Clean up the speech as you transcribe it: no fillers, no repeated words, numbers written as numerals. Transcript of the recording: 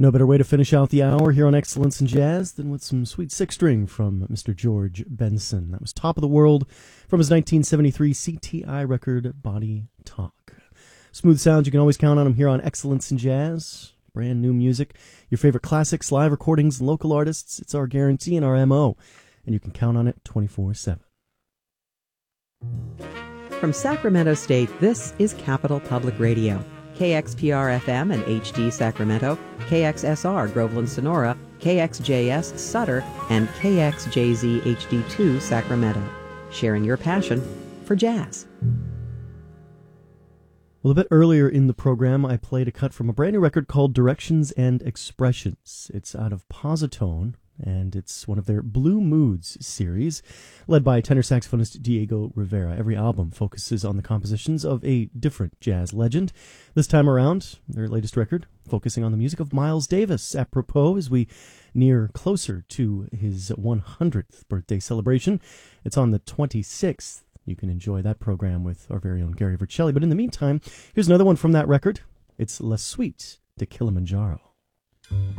No better way to finish out the hour here on Excellence in Jazz than with some sweet six-string from Mr. George Benson. That was Top of the World from his 1973 CTI record, Body Talk. Smooth sounds, you can always count on them here on Excellence in Jazz. Brand new music, your favorite classics, live recordings, and local artists. It's our guarantee and our MO, and you can count on it 24/7. From Sacramento State, this is Capital Public Radio. KXPR-FM and HD Sacramento, KXSR Groveland Sonora, KXJS Sutter, and KXJZ HD2 Sacramento. Sharing your passion for jazz. Well, a bit earlier in the program, I played a cut from a brand new record called Directions and Expressions. It's out of Positone, and it's one of their Blue Moods series, led by tenor saxophonist Diego Rivera. Every album focuses on the compositions of a different jazz legend. This time around, their latest record, focusing on the music of Miles Davis, apropos as we near closer to his 100th birthday celebration. It's on the 26th. You can enjoy that program with our very own Gary Vercelli. But in the meantime, here's another one from that record. It's La Suite de Kilimanjaro.